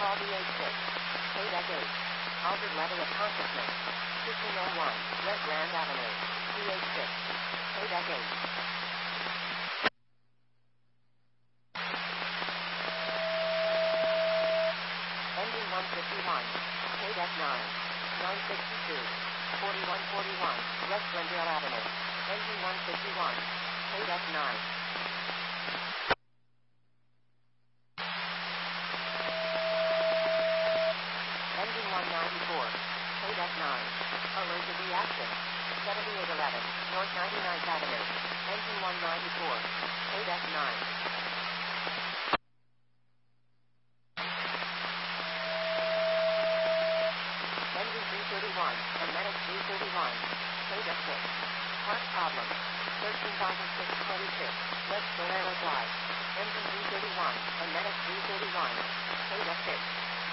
Call DH6. KDEC 8. Altered level of consciousness. 1501. West Grand Avenue. DH6. KDEC 8. Engine 151. KDEC 9. 962. 4141. West Glendale Avenue. Engine 151. KDEC 9. Engine 194. KDEC 9. Allergic reaction. 7811. North 99th Avenue. Engine 194. KDEC 9. Engine 331. And Medic 331. KDEC 6. Part problem. 13,626. West Bolero Drive. Engine 331. And Medic 331.